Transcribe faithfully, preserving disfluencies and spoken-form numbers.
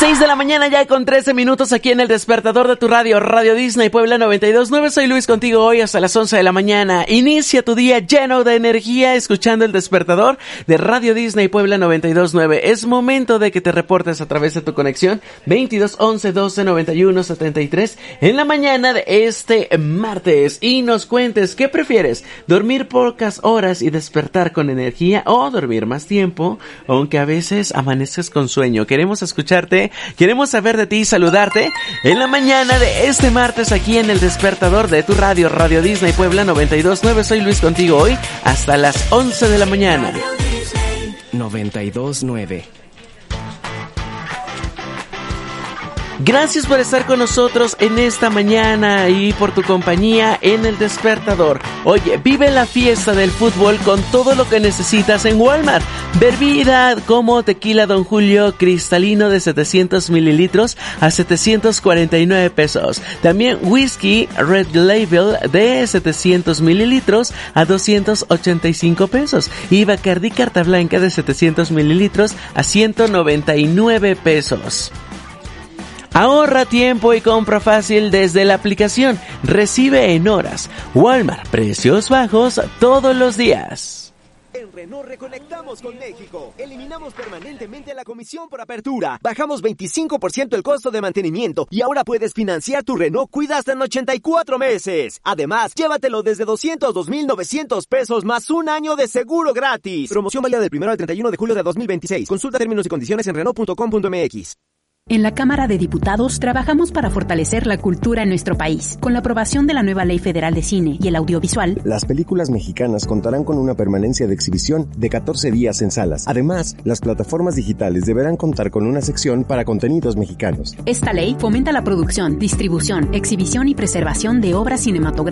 seis de la mañana ya con trece minutos aquí en el despertador de tu radio, Radio Disney Puebla noventa y dos punto nueve. Soy Luis contigo hoy hasta las once de la mañana. Inicia tu día lleno de energía escuchando el despertador de Radio Disney Puebla noventa y dos punto nueve. Es momento de que te reportes a través de tu conexión veintidós once doce noventa y uno setenta y tres en la mañana de este martes y nos cuentes qué prefieres, dormir pocas horas y despertar con energía o dormir más tiempo, aunque a veces amaneces con sueño. Queremos escucharte, queremos saber de ti y saludarte en la mañana de este martes aquí en el despertador de tu radio, Radio Disney Puebla noventa y dos punto nueve. Soy Luis contigo hoy hasta las once de la mañana. noventa y dos punto nueve. Gracias por estar con nosotros en esta mañana y por tu compañía en el despertador. Oye, vive la fiesta del fútbol con todo lo que necesitas en Walmart. Bebida como tequila Don Julio cristalino de setecientos mililitros a setecientos cuarenta y nueve pesos. También whisky Red Label de setecientos mililitros a doscientos ochenta y cinco pesos. Y Bacardí Carta Blanca de setecientos mililitros a ciento noventa y nueve pesos. Ahorra tiempo y compra fácil desde la aplicación. Recibe en horas. Walmart, precios bajos todos los días. En Renault reconectamos con México. Eliminamos permanentemente la comisión por apertura. Bajamos veinticinco por ciento el costo de mantenimiento y ahora puedes financiar tu Renault Cuida hasta en ochenta y cuatro meses. Además, llévatelo desde doscientos dos mil novecientos pesos más un año de seguro gratis. Promoción válida del primero al treinta y uno de julio de dos mil veintiséis. Consulta términos y condiciones en renault punto com punto m x. En la Cámara de Diputados trabajamos para fortalecer la cultura en nuestro país. Con la aprobación de la nueva Ley Federal de Cine y el Audiovisual, las películas mexicanas contarán con una permanencia de exhibición de catorce días en salas. Además, las plataformas digitales deberán contar con una sección para contenidos mexicanos. Esta ley fomenta la producción, distribución, exhibición y preservación de obras cinematográficas